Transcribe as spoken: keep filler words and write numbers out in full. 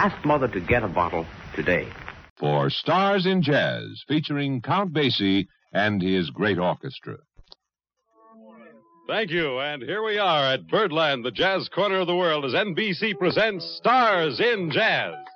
Ask Mother to get a bottle today. For Stars in Jazz, featuring Count Basie and his great orchestra. Thank you, and here we are at Birdland, the jazz corner of the world, as N B C presents Stars in Jazz.